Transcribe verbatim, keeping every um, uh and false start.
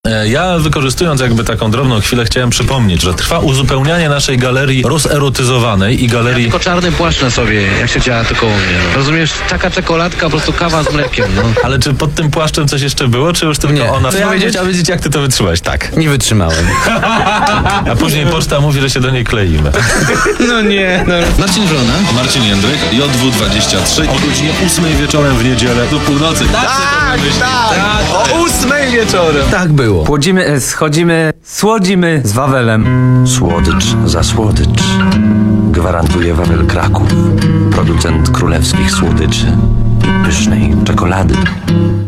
Ja, wykorzystując jakby taką drobną chwilę, chciałem przypomnieć, że trwa uzupełnianie naszej galerii rozerotyzowanej i galerii... Ja tylko czarny płaszcz na sobie, jak się działa to koło mnie. No. Rozumiesz, taka czekoladka, po prostu kawa z mlekiem, no. Ale czy pod tym płaszczem coś jeszcze było, czy już tylko Nie. ona... To ja ja bym chciał wiedzieć, jak ty to wytrzymałeś, tak. Nie wytrzymałem. A później poczta mówi, że się do niej kleimy. No nie, no. Marcin Wrona. Marcin Jędryk, J W dwadzieścia trzy, o godzinie ósmej wieczorem w niedzielę do północy. Tak, Tak, tak. O ósmej wieczorem. Tak było. Płodzimy, e, schodzimy, słodzimy z Wawelem. Słodycz za słodycz. Gwarantuje Wawel Kraków. Producent królewskich słodyczy i pysznej czekolady.